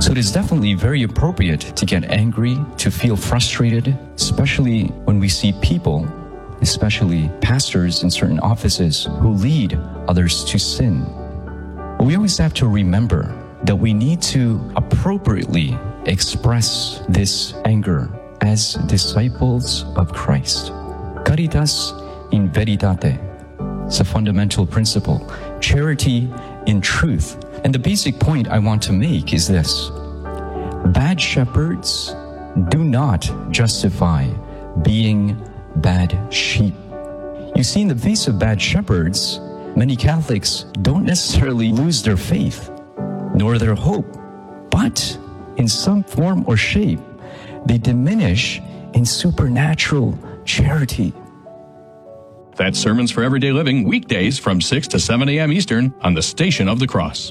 So it is definitely very appropriate to get angry, to feel frustrated, especially when we see people, especially pastors in certain offices, who lead others to sin. But we always have to remember that we need to appropriately express this anger as disciples of Christ. Caritas in veritate. It's a fundamental principle. Charity in truth. And the basic point I want to make is this. Bad shepherds do not justify being bad sheep. You see, in the face of bad shepherds, many Catholics don't necessarily lose their faith, nor their hope, but in some form or shape, they diminish in supernatural charity. That's Sermons for Everyday Living, weekdays from 6 to 7 a.m. Eastern on the Station of the Cross.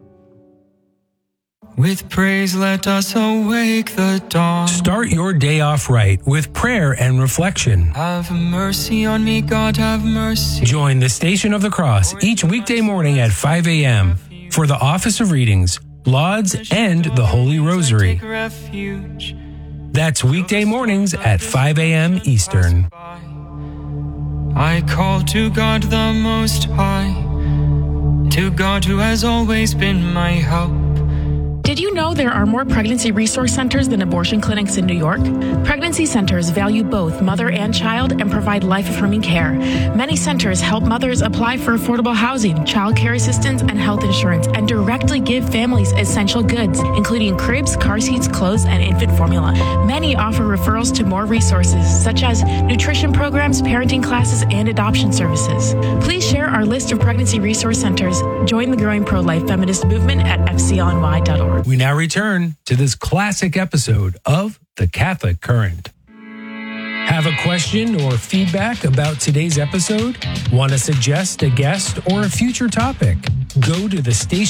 With praise, let us awake the dawn. Start your day off right with prayer and reflection. Have mercy on me, God, have mercy. Join the Station of the Cross each weekday morning at 5 a.m. for the Office of Readings, Lauds, and the Holy Rosary. That's weekday mornings at 5 a.m. Eastern. I call to God the Most High, to God who has always been my help. Did you know there are more pregnancy resource centers than abortion clinics in New York? Pregnancy centers value both mother and child and provide life-affirming care. Many centers help mothers apply for affordable housing, child care assistance, and health insurance, and directly give families essential goods, including cribs, car seats, clothes, and infant formula. Many offer referrals to more resources, such as nutrition programs, parenting classes, and adoption services. Please share our list of pregnancy resource centers. Join the growing pro-life feminist movement at fcony.org. We now return to this classic episode of The Catholic Current. Have a question or feedback about today's episode? Want to suggest a guest or a future topic? Go to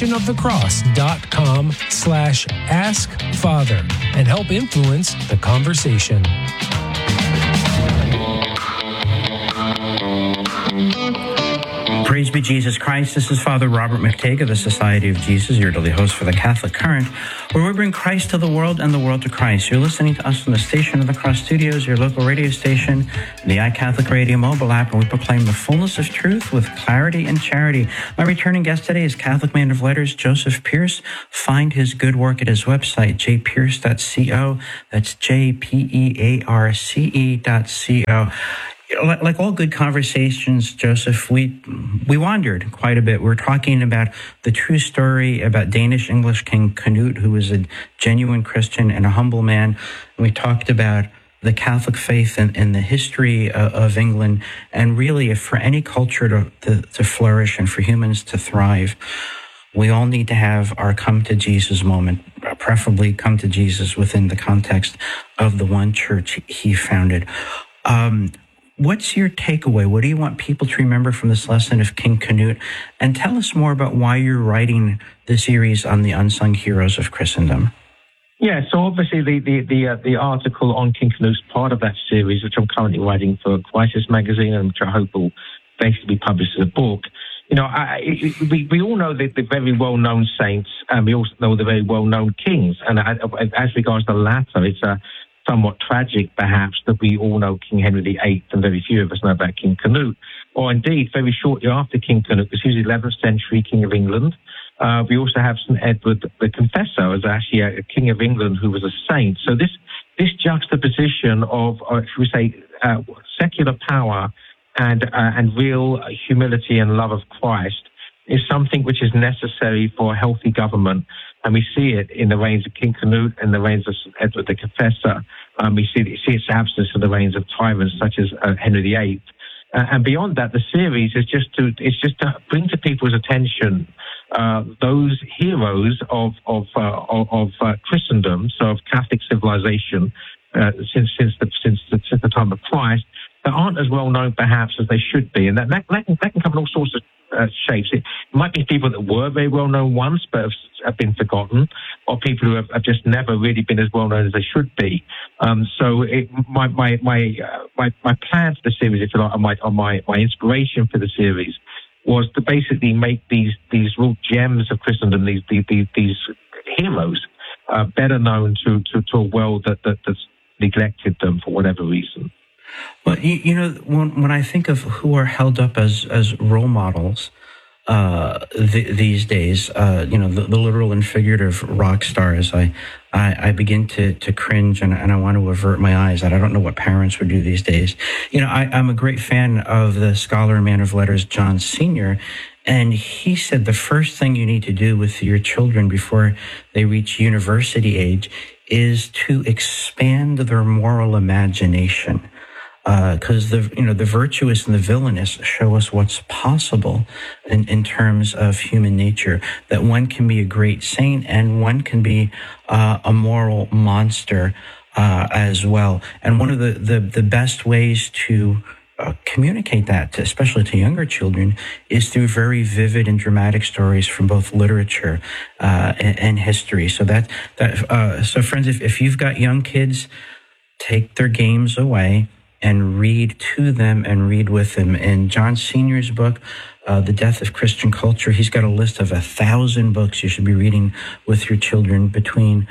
thestationofthecross.com/askfather and help influence the conversation. Praise be Jesus Christ. This is Father Robert McTague of the Society of Jesus, your daily host for the Catholic Current, where we bring Christ to the world and the world to Christ. You're listening to us from the Station of the Cross Studios, your local radio station, the iCatholic Radio mobile app, and we proclaim the fullness of truth with clarity and charity. My returning guest today is Catholic man of letters, Joseph Pearce. Find his good work at his website, jpearce.co. That's jpearce.co. Like all good conversations, Joseph, we wandered quite a bit. We're talking about the true story about Danish English King Canute, who was a genuine Christian and a humble man. And we talked about the Catholic faith and the history of England, and really for any culture to flourish and for humans to thrive, we all need to have our come to Jesus moment, preferably come to Jesus within the context of the one church he founded. What's your takeaway? What do you want people to remember from this lesson of King Canute? And tell us more about why you're writing the series on the unsung heroes of Christendom. Yeah, so obviously the article on King Canute's part of that series, which I'm currently writing for Crisis Magazine, and which I hope will basically be published as a book. You know, we all know the very well-known saints, and we also know the very well-known kings. And as regards the latter, it's somewhat tragic, perhaps, that we all know King Henry VIII and very few of us know about King Canute. Or indeed, very shortly after King Canute, because he was the 11th century King of England. We also have St. Edward the Confessor as actually a King of England who was a saint. So this juxtaposition of, should we say, secular power and real humility and love of Christ is something which is necessary for a healthy government. And we see it in the reigns of King Canute and the reigns of St. Edward the Confessor. We see its absence in the reigns of tyrants such as Henry VIII. And beyond that, the series is just to bring to people's attention those heroes of Christendom, so of Catholic civilization, since the time of Christ, that aren't as well known perhaps as they should be, and that can come in all sorts of shapes. It might be people that were very well known once but have been forgotten, or people who have just never really been as well known as they should be. So my plan for the series, if you like, my inspiration for the series was to basically make these real gems of Christendom, these heroes, better known to a world that's neglected them for whatever reason. Well, you know, when I think of who are held up as role models these days, you know, the literal and figurative rock stars, I begin to cringe and I want to avert my eyes. And I don't know what parents would do these days. You know, I'm a great fan of the scholar and man of letters, John Senior. And he said the first thing you need to do with your children before they reach university age is to expand their moral imagination. Because the virtuous and the villainous show us what's possible in terms of human nature, that one can be a great saint and one can be a moral monster as well. And one of the best ways to communicate that, especially to younger children, is through very vivid and dramatic stories from both literature and history. So so friends, if you've got young kids, take their games away and read to them and read with them. In John Senior's book, The Death of Christian Culture, he's got a list of 1,000 books you should be reading with your children between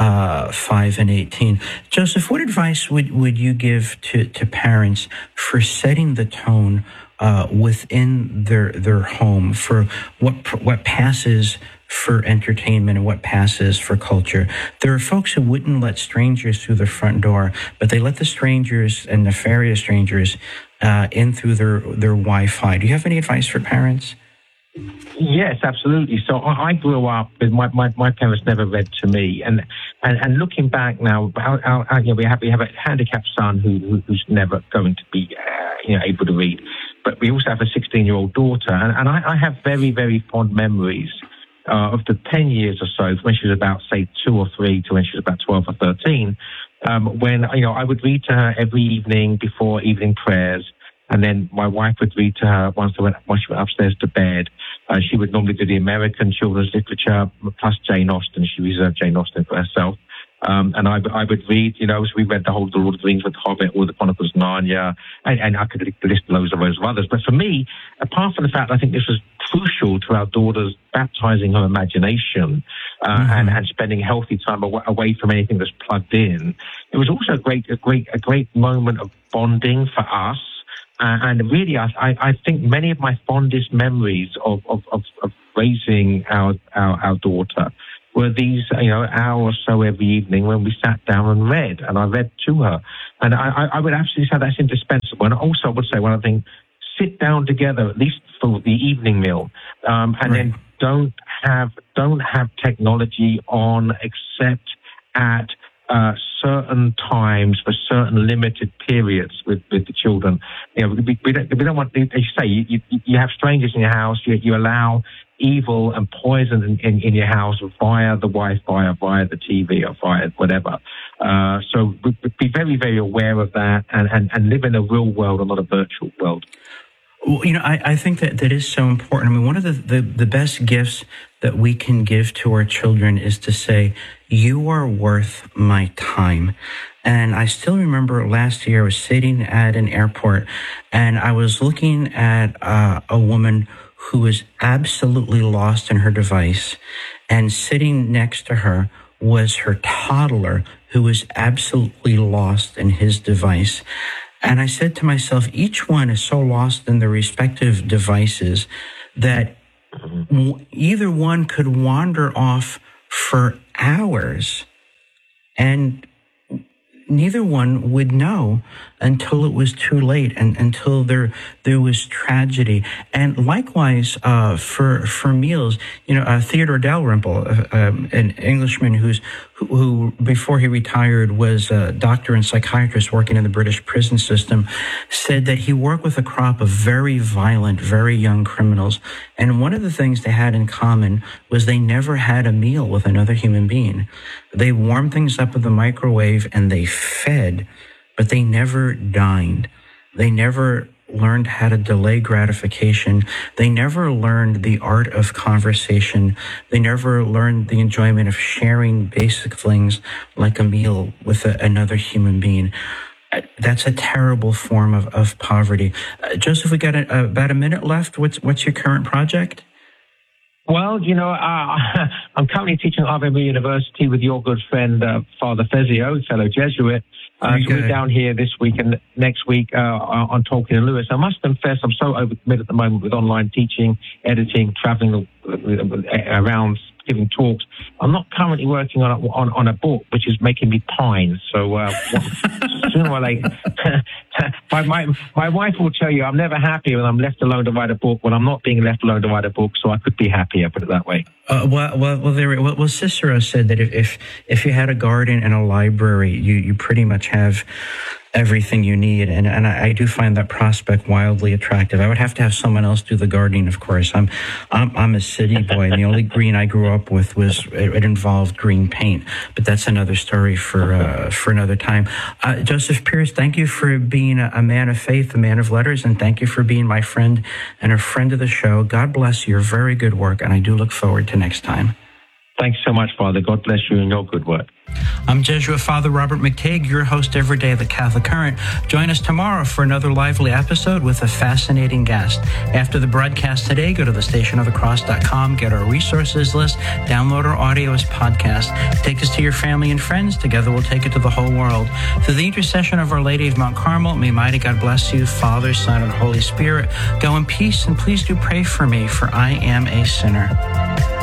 5 and 18. Joseph, what advice would you give to parents for setting the tone within their home for what passes for entertainment and what passes for culture? There are folks who wouldn't let strangers through their front door, but they let the strangers and nefarious strangers in through their Wi-Fi. Do you have any advice for parents? Yes, absolutely. So I grew up with my parents never read to me, and looking back now, we have a handicapped son who's never going to be able to read, but we also have a 16-year-old daughter, and I have very, very fond memories of the 10 years or so, when she was about, say, 2 or 3 to when she was about 12 or 13, when, I would read to her every evening before evening prayers. And then my wife would read to her once she went upstairs to bed. She would normally do the American children's literature plus Jane Austen. She reserved Jane Austen for herself. And I would read, so we read the whole Lord of the Rings with Hobbit, all the Chronicles of Narnia, and I could list loads of others. But for me, apart from the fact I think this was crucial to our daughter's baptizing her imagination and spending healthy time away from anything that's plugged in, it was also a great moment of bonding for us. And really, I think many of my fondest memories of raising our daughter were these, hour or so every evening when we sat down and read, and I read to her. And I would absolutely say that's indispensable. And also I would say one other thing, sit down together, at least for the evening meal, and then don't have technology on except at certain times for certain limited periods with the children. We don't want, as you say, you have strangers in your house, you allow evil and poison in your house via the Wi-Fi or via the TV or via whatever. So be very, very aware of that and live in a real world and not a virtual world. Well, I think that is so important. I mean, one of the best gifts that we can give to our children is to say, you are worth my time. And I still remember last year I was sitting at an airport and I was looking at a woman who was absolutely lost in her device, and sitting next to her was her toddler who was absolutely lost in his device. And I said to myself, each one is so lost in their respective devices that either one could wander off for hours and neither one would know until it was too late and until there was tragedy. And likewise, for meals, Theodore Dalrymple, an Englishman who before he retired was a doctor and psychiatrist working in the British prison system, said that he worked with a crop of very violent, very young criminals. And one of the things they had in common was they never had a meal with another human being. They warmed things up in the microwave and they fed, but they never dined. They never learned how to delay gratification. They never learned the art of conversation. They never learned the enjoyment of sharing basic things like a meal with another human being. That's a terrible form of poverty. Joseph, we got about a minute left. What's your current project? Well, I'm currently teaching at RMU University with your good friend, Father Fezio, fellow Jesuit. So we're down here this week and next week on Tolkien and Lewis. I must confess, I'm so overcommitted at the moment with online teaching, editing, traveling around, giving talks. I'm not currently working on a book, which is making me pine. So sooner or later, my wife will tell you I'm never happy when I'm left alone to write a book. When I'm not being left alone to write a book, so I could be happier. Put it that way. Well, Cicero said that if you had a garden and a library, you pretty much have everything you need, and I do find that prospect wildly attractive. I would have to have someone else do the gardening, of course. I'm a city boy, and the only green I grew up with was it involved green paint. But that's another story for another time. Joseph Pearce, thank you for being a man of faith, a man of letters, and thank you for being my friend and a friend of the show. God bless your very good work, and I do look forward to next time. Thanks so much, Father. God bless you and your good work. I'm Jesuit Father Robert McTague, your host every day of The Catholic Current. Join us tomorrow for another lively episode with a fascinating guest. After the broadcast today, go to thestationofthecross.com, get our resources list, download our audio as podcast. Take us to your family and friends. Together we'll take it to the whole world. Through the intercession of Our Lady of Mount Carmel, may mighty God bless you, Father, Son, and Holy Spirit. Go in peace, and please do pray for me, for I am a sinner.